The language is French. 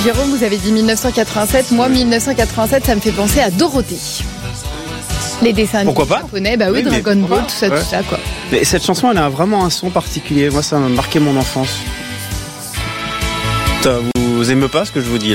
Jérôme, vous avez dit 1987. Moi, 1987, ça me fait penser à Dorothée. Les dessins Pourquoi pas japonais, bah oui, Dragon Ball, tout ça, quoi. Mais cette chanson, elle a vraiment un son particulier. Moi, ça m'a marqué mon enfance. Vous aimez pas ce que je vous dis là?